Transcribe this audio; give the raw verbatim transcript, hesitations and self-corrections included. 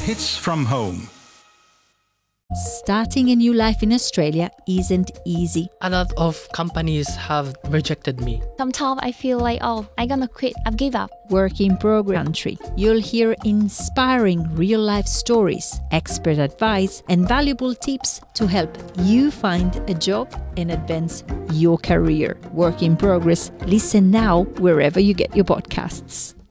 Hits from home. Starting a new life in Australia isn't easy. A lot of companies have rejected me. Sometimes I feel like, oh, I'm gonna quit, I've give up. Work in progress country. You'll hear inspiring real-life stories, expert advice, and valuable tips to help you find a job and advance your career. Work in progress. Listen now wherever you get your podcasts.